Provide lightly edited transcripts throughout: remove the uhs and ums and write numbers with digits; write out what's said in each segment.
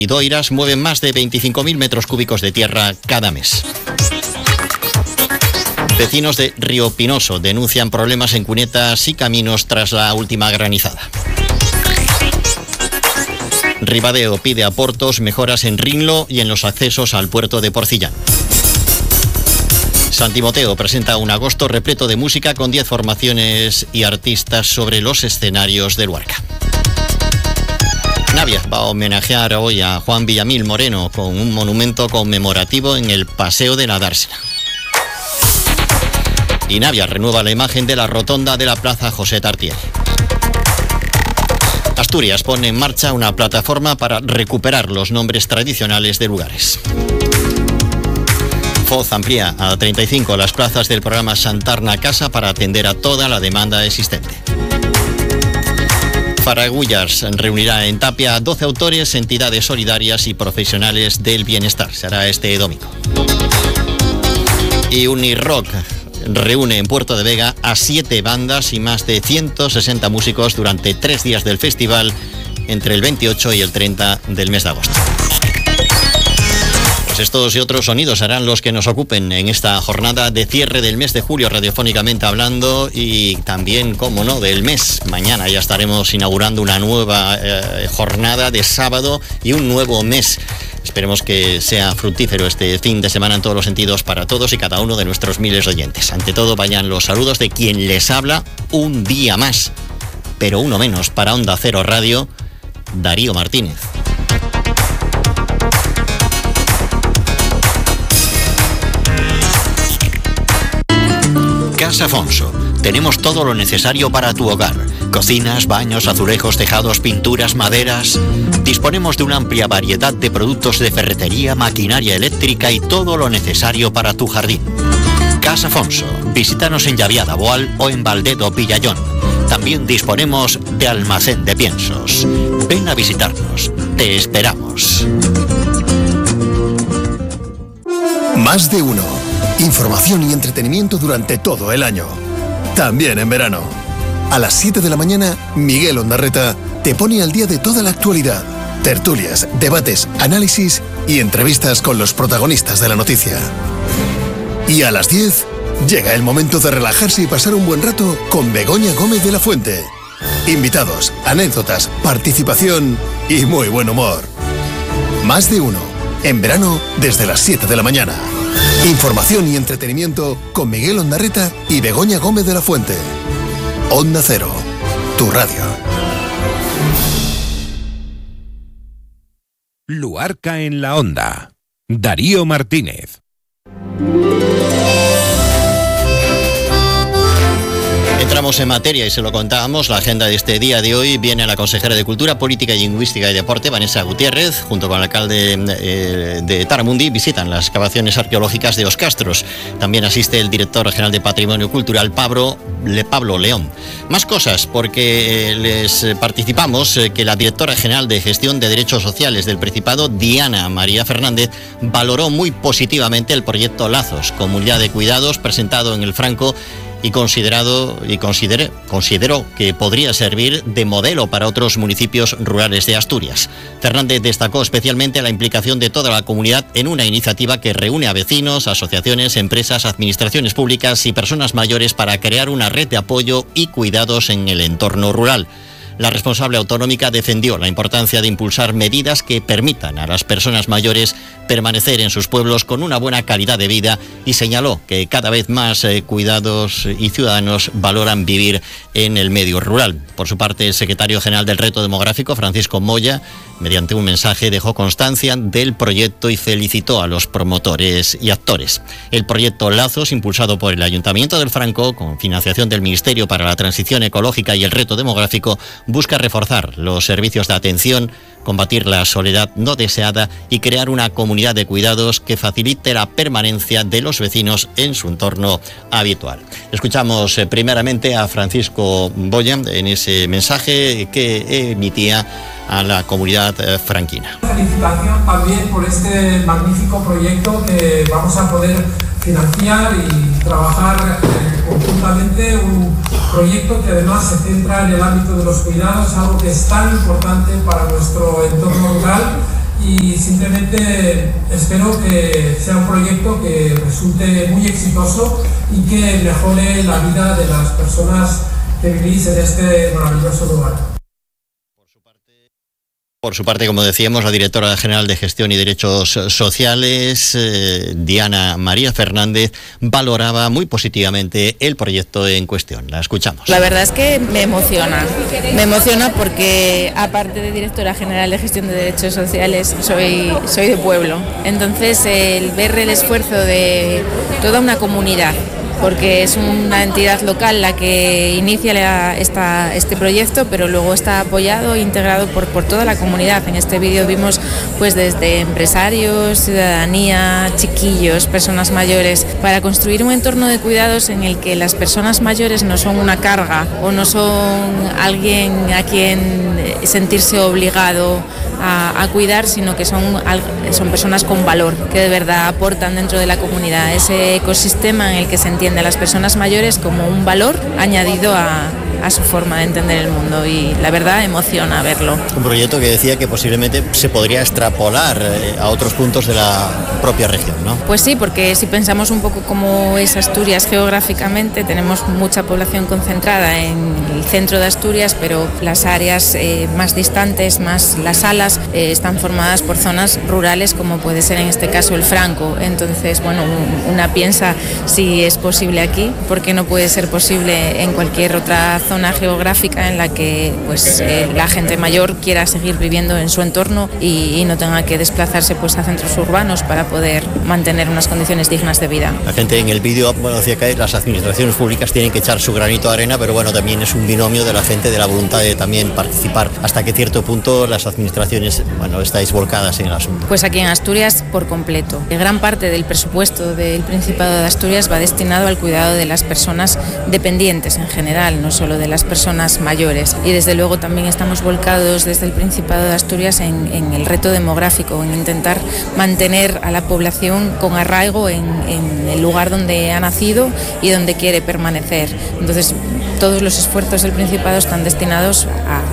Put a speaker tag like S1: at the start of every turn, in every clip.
S1: y Doiras mueven más de 25.000 metros cúbicos de tierra cada mes. Vecinos de Río Pinoso denuncian problemas en cunetas y caminos tras la última granizada. Ribadeo pide a Portos mejoras en Rinlo y en los accesos al puerto de Porcillán. San Timoteo presenta un agosto repleto de música con 10 formaciones y artistas sobre los escenarios de Luarca. Navia va a homenajear hoy a Juan Villamil Moreno con un monumento conmemorativo en el Paseo de la Dársena. Y Navia renueva la imagen de la rotonda de la Plaza José Tartiere. Asturias pone en marcha una plataforma para recuperar los nombres tradicionales de lugares. Foz amplía a 35 las plazas del programa Santarna Casa para atender a toda la demanda existente. Faragullars reunirá en Tapia a 12 autores, entidades solidarias y profesionales del bienestar. Será este domingo. Y Unirock reúne en Puerto de Vega a 7 bandas y más de 160 músicos durante 3 días del festival entre el 28 y el 30 del mes de agosto. Pues estos y otros sonidos serán los que nos ocupen en esta jornada de cierre del mes de julio, radiofónicamente hablando, y también, como no, del mes. Mañana ya estaremos inaugurando una nueva jornada de sábado y un nuevo mes. Esperemos que sea fructífero este fin de semana en todos los sentidos para todos y cada uno de nuestros miles de oyentes. Ante todo, vayan los saludos de quien les habla un día más, pero uno menos para Onda Cero Radio, Darío Martínez. Casa Afonso. Tenemos todo lo necesario para tu hogar. Cocinas, baños, azulejos, tejados, pinturas, maderas. Disponemos de una amplia variedad de productos de ferretería, maquinaria eléctrica y todo lo necesario para tu jardín. Casa Afonso. Visítanos en Llaviada, Boal o en Valdedo, Villayón. También disponemos de almacén de piensos. Ven a visitarnos. Te esperamos.
S2: Más de uno. Información y entretenimiento durante todo el año. También en verano. A las 7 de la mañana, Miguel Ondarreta te pone al día de toda la actualidad. Tertulias, debates, análisis y entrevistas con los protagonistas de la noticia. Y a las 10, llega el momento de relajarse y pasar un buen rato con Begoña Gómez de la Fuente. Invitados, anécdotas, participación y muy buen humor. Más de uno. En verano, desde las 7 de la mañana. Información y entretenimiento con Miguel Ondarreta y Begoña Gómez de la Fuente. Onda Cero, tu radio.
S3: Luarca en la Onda. Darío Martínez.
S1: Entramos en materia y se lo contábamos. La agenda de este día de hoy viene a la consejera de Cultura, Política, Lingüística y Deporte, Vanessa Gutiérrez, junto con el alcalde de Taramundi, visitan las excavaciones arqueológicas de Os Castros. También asiste el director regional de Patrimonio Cultural, Pablo León. Más cosas, porque les participamos que la directora general de Gestión de Derechos Sociales del Principado, Diana María Fernández, valoró muy positivamente el proyecto Lazos, comunidad de cuidados presentado en el Franco, y consideró que podría servir de modelo para otros municipios rurales de Asturias. Fernández destacó especialmente la implicación de toda la comunidad en una iniciativa que reúne a vecinos, asociaciones, empresas, administraciones públicas y personas mayores para crear una red de apoyo y cuidados en el entorno rural. La responsable autonómica defendió la importancia de impulsar medidas que permitan a las personas mayores permanecer en sus pueblos con una buena calidad de vida y señaló que cada vez más cuidados y ciudadanos valoran vivir en el medio rural. Por su parte, el secretario general del Reto Demográfico, Francisco Moya, mediante un mensaje dejó constancia del proyecto y felicitó a los promotores y actores. El proyecto Lazos, impulsado por el Ayuntamiento del Franco, con financiación del Ministerio para la Transición Ecológica y el Reto Demográfico, busca reforzar los servicios de atención, combatir la soledad no deseada y crear una comunidad de cuidados que facilite la permanencia de los vecinos en su entorno habitual. Escuchamos primeramente a Francisco Moya en ese mensaje que emitía a la comunidad franquina.
S4: Felicitación también por este magnífico proyecto que vamos a poder financiar y trabajar conjuntamente, un proyecto que además se centra en el ámbito de los cuidados, algo que es tan importante para nuestro entorno rural y simplemente espero que sea un proyecto que resulte muy exitoso y que mejore la vida de las personas que vivís en este maravilloso lugar.
S1: Por su parte, como decíamos, la directora general de Gestión y Derechos Sociales, Diana María Fernández, valoraba muy positivamente el proyecto en cuestión. La escuchamos.
S5: La verdad es que me emociona. Me emociona porque, aparte de directora general de Gestión de Derechos Sociales, soy de pueblo. Entonces, el ver el esfuerzo de toda una comunidad, porque es una entidad local la que inicia este proyecto, pero luego está apoyado e integrado por toda la comunidad. En este vídeo vimos pues desde empresarios, ciudadanía, chiquillos, personas mayores, para construir un entorno de cuidados en el que las personas mayores no son una carga o no son alguien a quien sentirse obligado a cuidar, sino que son personas con valor, que de verdad aportan dentro de la comunidad ese ecosistema en el que se entiende a las personas mayores como un valor añadido a su forma de entender el mundo, y la verdad emociona verlo.
S1: Un proyecto que decía que posiblemente se podría extrapolar a otros puntos de la propia región, ¿no?
S5: Pues sí, porque si pensamos un poco cómo es Asturias geográficamente, tenemos mucha población concentrada en el centro de Asturias, pero las áreas más distantes, más las salas, están formadas por zonas rurales, como puede ser en este caso el Franco. Entonces, bueno, una piensa si es posible aquí, ¿por qué no puede ser posible en cualquier otra zona geográfica en la que pues la gente mayor quiera seguir viviendo en su entorno y no tenga que desplazarse pues a centros urbanos para poder mantener unas condiciones dignas de vida?
S1: La gente en el vídeo decía que las administraciones públicas tienen que echar su granito de arena, pero bueno, también es un binomio de la gente, de la voluntad de también participar. ¿Hasta qué cierto punto las administraciones, estáis volcadas en el asunto?
S5: Pues aquí en Asturias por completo. Gran parte del presupuesto del Principado de Asturias va destinado al cuidado de las personas dependientes en general, no solo de las personas mayores, y desde luego también estamos volcados desde el Principado de Asturias en el reto demográfico, en intentar mantener a la población con arraigo en el lugar donde ha nacido y donde quiere permanecer. Entonces, todos los esfuerzos del Principado están destinados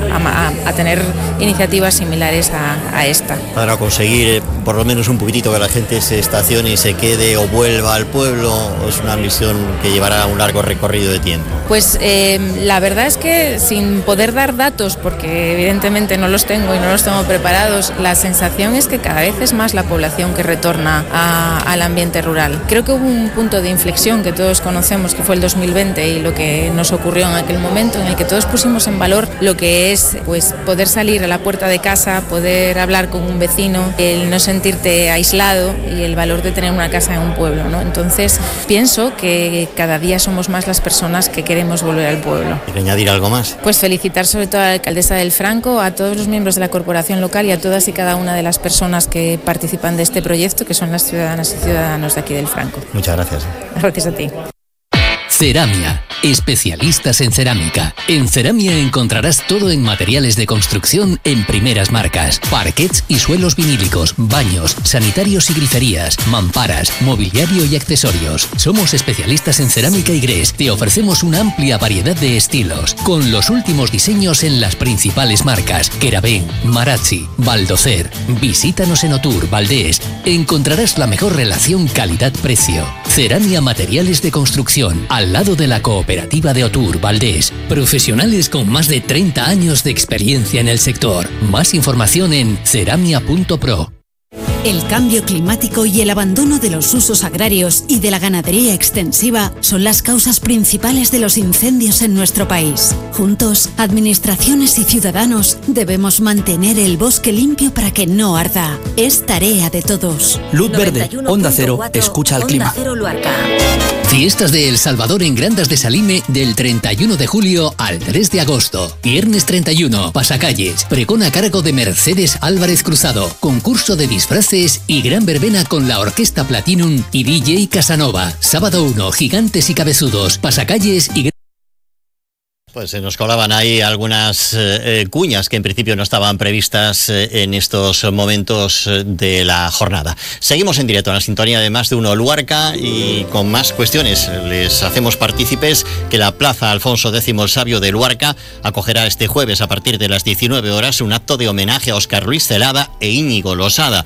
S5: a tener iniciativas similares a esta.
S1: Para conseguir por lo menos un poquitito que la gente se estacione y se quede o vuelva al pueblo, es una misión que llevará un largo recorrido de tiempo.
S5: Pues la verdad es que, sin poder dar datos, porque evidentemente no los tengo y no los tengo preparados, la sensación es que cada vez es más la población que retorna al ambiente rural. Creo que hubo un punto de inflexión que todos conocemos, que fue el 2020, y lo que nos ocurrió en aquel momento, en el que todos pusimos en valor lo que es pues poder salir a la puerta de casa, poder hablar con un vecino, el no sentirte aislado y el valor de tener una casa en un pueblo, ¿no? Entonces pienso que cada día somos más las personas que queremos volver al pueblo.
S1: ¿Quiere añadir algo más?
S5: Pues felicitar sobre todo a la alcaldesa del Franco, a todos los miembros de la corporación local y a todas y cada una de las personas que participan de este proyecto, que son las ciudadanas y ciudadanos de aquí del Franco.
S1: Muchas gracias.
S5: Gracias a ti.
S6: Ceramia, especialistas en cerámica. En Ceramia encontrarás todo en materiales de construcción en primeras marcas, parquets y suelos vinílicos, baños, sanitarios y griferías, mamparas, mobiliario y accesorios. Somos especialistas en cerámica y grés. Te ofrecemos una amplia variedad de estilos, con los últimos diseños en las principales marcas: Querabén, Marazzi, Baldocer. Visítanos en Otur, Valdés. Encontrarás la mejor relación calidad-precio. Ceramia Materiales de Construcción, al lado de la cooperativa de Otur, Valdés. Profesionales con más de 30 años de experiencia en el sector. Más información en ceramia.pro.
S7: El cambio climático y el abandono de los usos agrarios y de la ganadería extensiva son las causas principales de los incendios en nuestro país. Juntos, administraciones y ciudadanos debemos mantener el bosque limpio para que no arda. Es tarea de todos.
S8: Luz verde, Onda Cero, escucha al clima.
S6: Fiestas de El Salvador en Grandas de Salime del 31 de julio al 3 de agosto. Viernes 31, pasacalles, pregón a cargo de Mercedes Álvarez Cruzado, concurso de disfraces y gran verbena con la Orquesta Platinum y DJ Casanova. Sábado 1, gigantes y cabezudos, pasacalles y...
S1: Pues se nos colaban ahí algunas cuñas que en principio no estaban previstas en estos momentos de la jornada. Seguimos en directo en la sintonía de Más de Uno Luarca y con más cuestiones. Les hacemos partícipes que la Plaza Alfonso X el Sabio de Luarca acogerá este jueves a partir de las 19 horas un acto de homenaje a Óscar Ruiz Celada e Íñigo Losada.